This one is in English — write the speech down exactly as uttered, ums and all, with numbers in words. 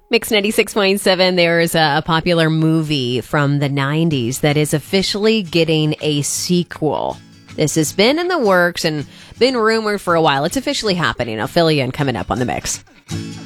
Mix ninety-six point seven, there's a, a popular movie from the nineties that is officially getting a sequel. This has been in the works and been rumored for a while. It's officially happening. I'll fill you in coming up on The Mix.